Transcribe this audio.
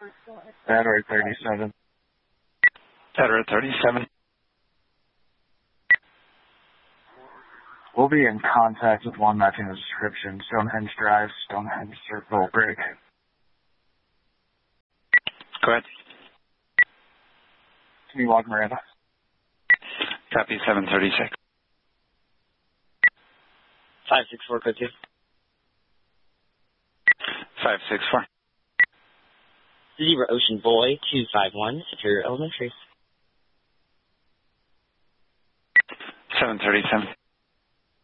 Battery 37. Battery 37. We'll be in contact with one matching the description. Stonehenge Drive, Stonehenge Circle Break. Go ahead. Can you log Miranda? Copy 736. 564, code 2. 564. 0 Ocean Boy, 251, Superior Elementary. 737.